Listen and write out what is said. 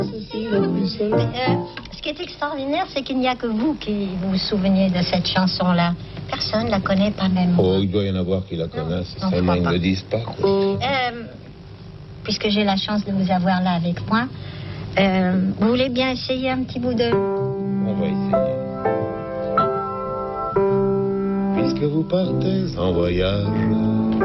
Ce qui est extraordinaire, c'est qu'il n'y a que vous qui vous souveniez de cette chanson-là. Personne ne la connaît, pas même moi. Oh, il doit y en avoir qui la connaissent, seulement ils ne le disent pas. Puisque j'ai la chance de vous avoir là avec moi, vous voulez bien essayer un petit bout de... On va essayer. Puisque vous partez en voyage,